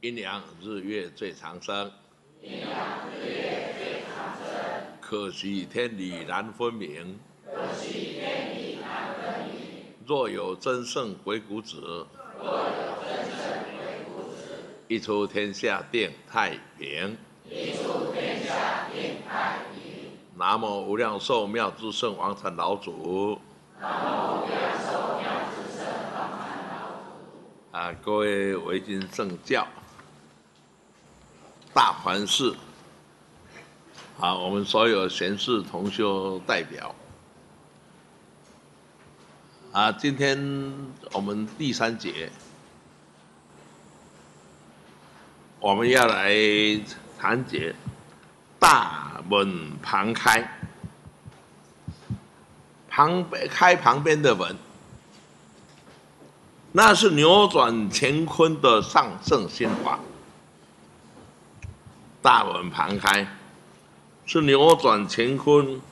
阴阳日月最长生， 阴阳日月最长生。 可惜天理难分明， 可惜天理难分明。 若有真圣鬼谷子， 若有真圣鬼谷子， 一出天下定太平。 一出天下定太平。 南无无量寿妙智圣王禅老祖。 南无无量寿妙智圣王禅老祖。 各位维京圣教、大环寺，我们所有贤士同修代表，今天我们第3节，我们要来谈解大门旁开，开旁边的门，那是扭转乾坤的上圣心法。大门旁开是扭转乾坤